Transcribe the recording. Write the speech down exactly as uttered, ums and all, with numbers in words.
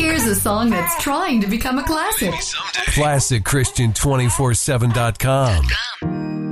Here's a song that's trying to become a classic. classic christian two forty-seven dot com